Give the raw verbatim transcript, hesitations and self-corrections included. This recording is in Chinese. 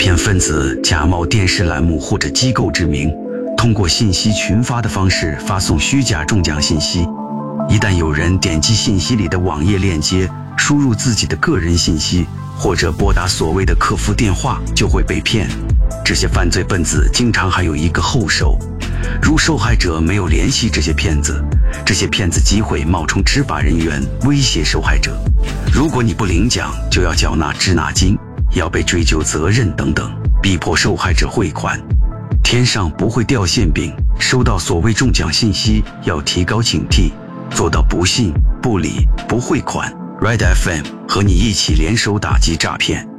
骗分子假冒电视栏目或者机构之名，通过信息群发的方式发送虚假中奖信息。一旦有人点击信息里的网页链接，输入自己的个人信息，或者拨打所谓的客服电话，就会被骗。这些犯罪分子经常还有一个后手，如受害者没有联系这些骗子，这些骗子机会冒充执法人员威胁受害者，如果你不领奖，就要缴纳滞纳金，要被追究责任等等，逼迫受害者汇款。天上不会掉馅饼，收到所谓中奖信息要提高警惕，做到不信、不理、不汇款。Red F M 和你一起联手打击诈骗。